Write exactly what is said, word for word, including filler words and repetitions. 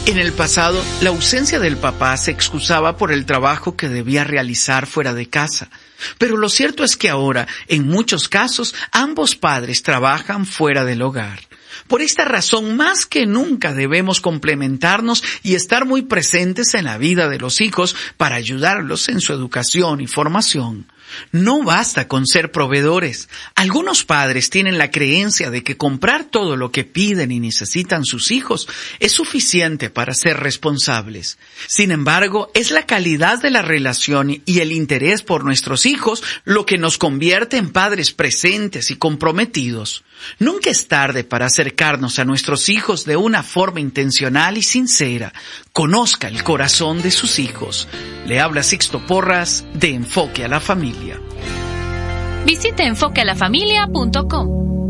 En el pasado, la ausencia del papá se excusaba por el trabajo que debía realizar fuera de casa. Pero lo cierto es que ahora, en muchos casos, ambos padres trabajan fuera del hogar. Por esta razón, más que nunca debemos complementarnos y estar muy presentes en la vida de los hijos para ayudarlos en su educación y formación. No basta con ser proveedores. Algunos padres tienen la creencia de que comprar todo lo que piden y necesitan sus hijos es suficiente para ser responsables. Sin embargo, es la calidad de la relación y el interés por nuestros hijos lo que nos convierte en padres presentes y comprometidos. Nunca es tarde para acercarnos a nuestros hijos de una forma intencional y sincera. Conozca el corazón de sus hijos. Le habla Sixto Porras de Enfoque a la Familia. Visite enfoque a la familia punto com.